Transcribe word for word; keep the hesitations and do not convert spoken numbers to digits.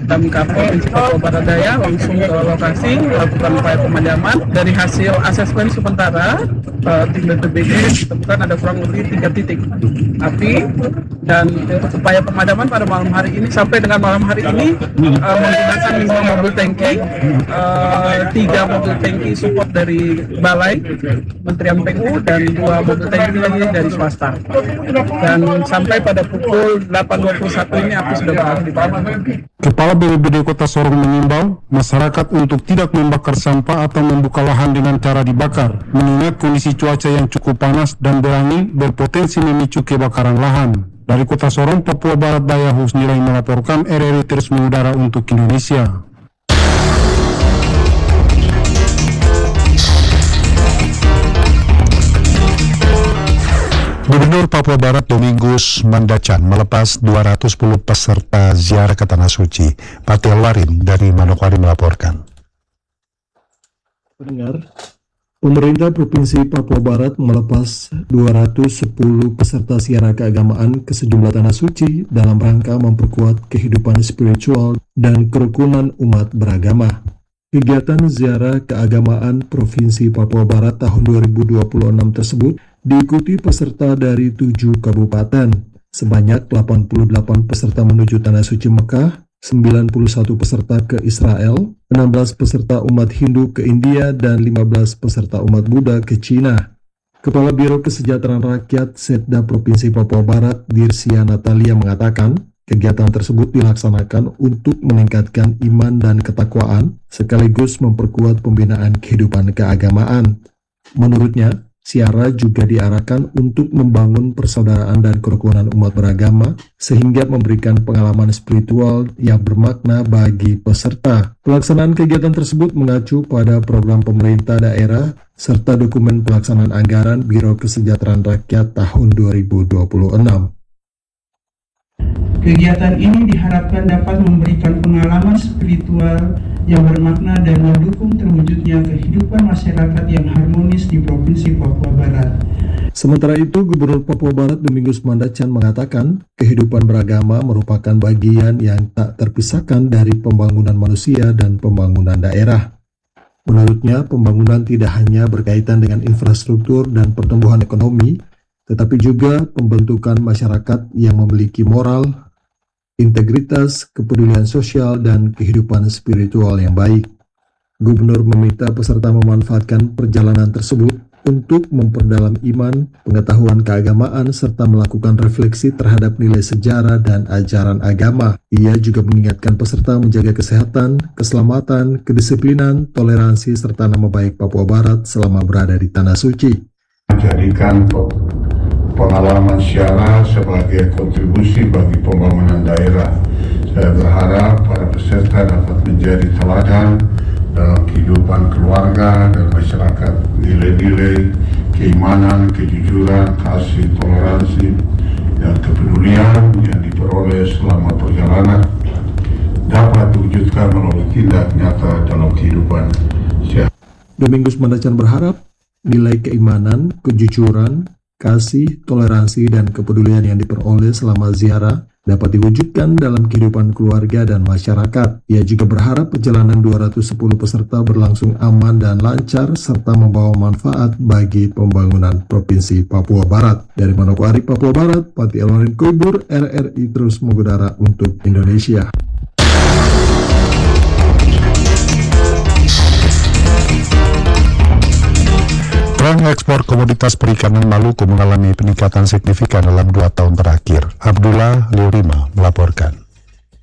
Damkar Provinsi Papua Barat Daya langsung ke lokasi melakukan upaya pemadaman. Dari hasil asesmen sementara uh, tim B P B D ditemukan ada kurang lebih tiga titik api, dan untuk upaya pemadaman pada malam hari ini sampai dengan malam hari ini uh, menggunakan lima mobil tangki, uh, tiga mobil tangki support dari Balai Kementerian P U dan dua mobil tangki lagi dari swasta. Dan sampai pada pukul delapan dua puluh satu ini api sudah berakhir dipadamkan. Kepala B P B D Kota Sorong mengimbau masyarakat untuk tidak membakar sampah atau membuka lahan dengan cara dibakar, mengingat kondisi cuaca yang cukup panas dan berangin berpotensi memicu kebakaran lahan. Dari Kota Sorong, Papua Barat Daya, Husnilai melaporkan. R R I terus mengudara untuk Indonesia. Gubernur Papua Barat Domingus Mandacan melepas dua ratus sepuluh peserta ziarah ke Tanah Suci. Patel Warin dari Manokwari melaporkan. Pendengar, pemerintah Provinsi Papua Barat melepas dua ratus sepuluh peserta ziarah keagamaan ke sejumlah Tanah Suci dalam rangka memperkuat kehidupan spiritual dan kerukunan umat beragama. Kegiatan ziarah keagamaan Provinsi Papua Barat tahun dua ribu dua puluh enam tersebut diikuti peserta dari tujuh kabupaten. Sebanyak delapan puluh delapan peserta menuju Tanah Suci Mekah, sembilan puluh satu peserta ke Israel, enam belas peserta umat Hindu ke India, dan lima belas peserta umat Buddha ke Cina. Kepala Biro Kesejahteraan Rakyat Setda Provinsi Papua Barat, Dirsia Natalia, mengatakan kegiatan tersebut dilaksanakan untuk meningkatkan iman dan ketakwaan, sekaligus memperkuat pembinaan kehidupan keagamaan. Menurutnya, ziarah juga diarahkan untuk membangun persaudaraan dan kerukunan umat beragama, sehingga memberikan pengalaman spiritual yang bermakna bagi peserta. Pelaksanaan kegiatan tersebut mengacu pada program pemerintah daerah serta dokumen pelaksanaan anggaran Biro Kesejahteraan Rakyat tahun dua ribu dua puluh enam. Kegiatan ini diharapkan dapat memberikan pengalaman spiritual yang bermakna dan mendukung terwujudnya kehidupan masyarakat yang harmonis di Provinsi Papua Barat. Sementara itu, Gubernur Papua Barat Domingus Mandacan mengatakan kehidupan beragama merupakan bagian yang tak terpisahkan dari pembangunan manusia dan pembangunan daerah. Menurutnya, pembangunan tidak hanya berkaitan dengan infrastruktur dan pertumbuhan ekonomi, tetapi juga pembentukan masyarakat yang memiliki moral, integritas, kepedulian sosial, dan kehidupan spiritual yang baik. Gubernur meminta peserta memanfaatkan perjalanan tersebut untuk memperdalam iman, pengetahuan keagamaan, serta melakukan refleksi terhadap nilai sejarah dan ajaran agama. Ia juga mengingatkan peserta menjaga kesehatan, keselamatan, kedisiplinan, toleransi, serta nama baik Papua Barat selama berada di Tanah Suci. Menjadikan pengalaman ziarah sebagai kontribusi bagi pembangunan daerah. Saya berharap para peserta dapat menjadi teladan dalam kehidupan keluarga dan masyarakat. Nilai-nilai keimanan, kejujuran, kasih, toleransi, dan kepedulian yang diperoleh selama perjalanan dapat diwujudkan melalui tindak nyata dalam kehidupan. Domingus Mandacan berharap nilai keimanan, kejujuran, kasih, toleransi, dan kepedulian yang diperoleh selama ziarah dapat diwujudkan dalam kehidupan keluarga dan masyarakat. Ia juga berharap perjalanan dua ratus sepuluh peserta berlangsung aman dan lancar, serta membawa manfaat bagi pembangunan Provinsi Papua Barat. Dari Manokwari, Papua Barat, Pati Elwarin Kubur, R R I terus mengudara untuk Indonesia. Tren ekspor komoditas perikanan Maluku mengalami peningkatan signifikan dalam dua tahun terakhir. Abdullah Liurima melaporkan.